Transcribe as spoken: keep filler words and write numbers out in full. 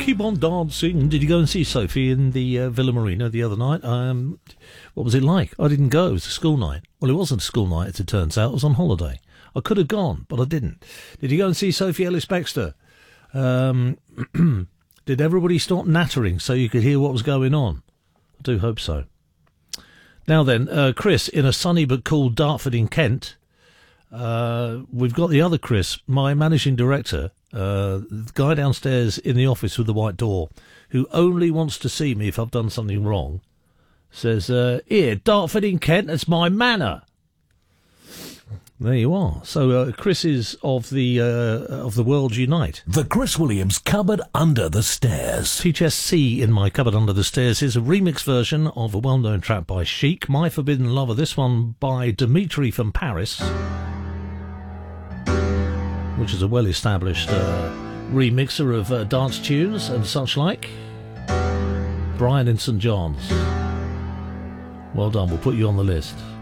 keep on dancing. Did you go and see Sophie in the uh, Villa Marina the other night? Um, what was it like? I didn't go. It was a school night. Well, it wasn't a school night, as it turns out. I was on holiday. I could have gone, but I didn't. Did you go and see Sophie Ellis-Bextor? Um, did everybody stop nattering so you could hear what was going on? I do hope so. Now then, uh, Chris, in a sunny but cool Dartford in Kent, uh, we've got the other Chris, my managing director, uh, the guy downstairs in the office with the white door, who only wants to see me if I've done something wrong, says, uh, here, Dartford in Kent, that's my manor. There you are. So uh, Chris is of the uh, of the World Unite. The Chris Williams Cupboard Under the Stairs. H S C in my Cupboard Under the Stairs is a remix version of a well-known track by Chic, My Forbidden Lover, this one by Dimitri from Paris, which is a well-established uh, remixer of uh, dance tunes and such like. Brian in St John's. Well done, we'll put you on the list.